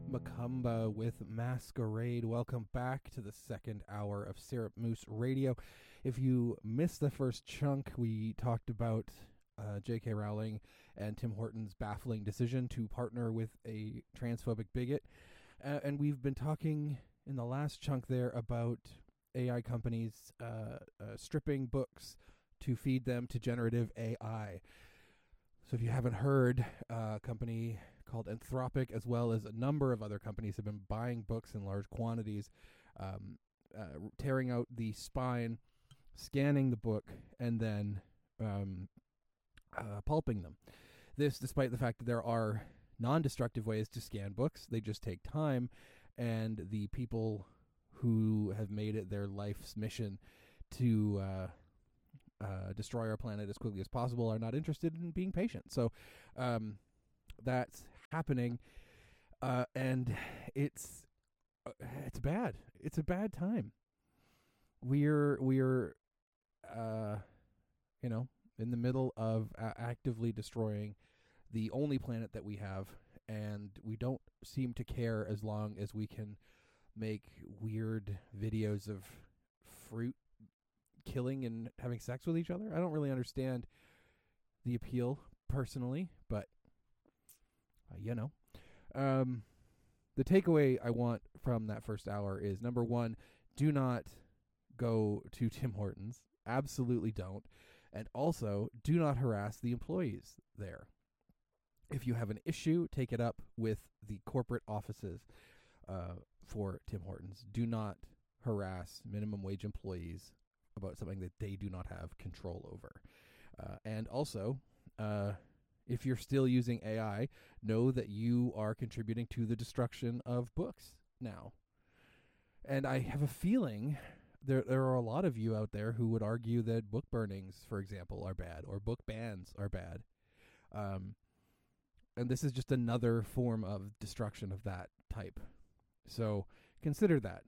Macumba with Masquerade. Welcome back to the second hour of Syrup Moose Radio. If you missed the first chunk, we talked about J.K. Rowling and Tim Hortons' baffling decision to partner with a transphobic bigot. And we've been talking in the last chunk there about AI companies stripping books to feed them to generative AI. So if you haven't heard, a company called Anthropic, as well as a number of other companies, have been buying books in large quantities, tearing out the spine, scanning the book, and then pulping them. This despite the fact that there are non-destructive ways to scan books. They just take time, and the people who have made it their life's mission to destroy our planet as quickly as possible are not interested in being patient. So that's happening, and it's bad. It's a bad time. We're in the middle of actively destroying the only planet that we have, and we don't seem to care as long as we can make weird videos of fruit killing and having sex with each other. I don't really understand the appeal personally, but the takeaway I want from that first hour is, number one, do not go to Tim Hortons. Absolutely don't. And also, do not harass the employees there. If you have an issue, take it up with the corporate offices for Tim Hortons. Do not harass minimum wage employees about something that they do not have control over. And also, if you're still using AI, know that you are contributing to the destruction of books now. And I have a feeling there are a lot of you out there who would argue that book burnings, for example, are bad, or book bans are bad. And this is just another form of destruction of that type. So consider that,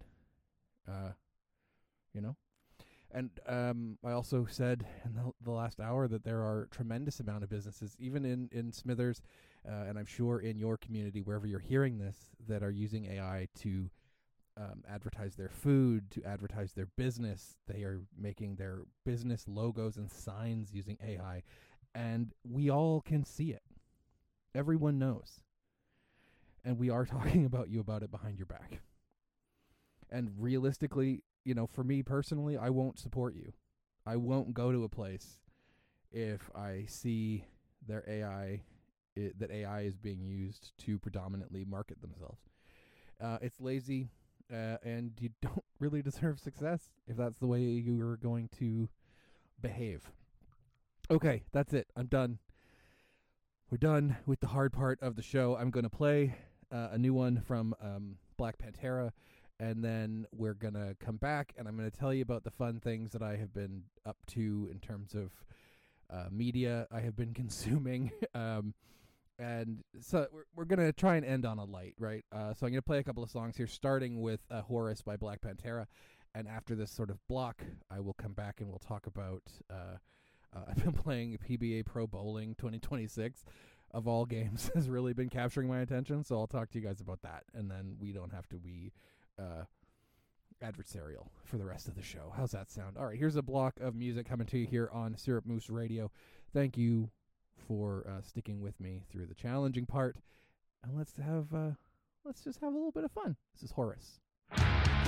And I also said in the last hour that there are tremendous amount of businesses, even in Smithers, and I'm sure in your community, wherever you're hearing this, that are using AI to advertise their food, to advertise their business. They are making their business logos and signs using AI, and we all can see it. Everyone knows. And we are talking about you about it behind your back. And realistically, for me personally, I won't support you. I won't go to a place if I see their AI, that AI is being used to predominantly market themselves. It's lazy, and you don't really deserve success if that's the way you are going to behave. Okay, that's it. I'm done. We're done with the hard part of the show. I'm going to play a new one from Black Pantera, and then we're going to come back, and I'm going to tell you about the fun things that I have been up to in terms of media I have been consuming. And so we're going to try and end on a light, right? So I'm going to play a couple of songs here, starting with Horus by Black Pantera. And after this sort of block, I will come back and we'll talk about... I've been playing PBA Pro Bowling 2026, of all games, has really been capturing my attention. So I'll talk to you guys about that. And then we don't have to be adversarial for the rest of the show. How's that sound? All right, here's a block of music coming to you here on Syrup Moose Radio. Thank you for sticking with me through the challenging part. And let's just have a little bit of fun. This is Horus.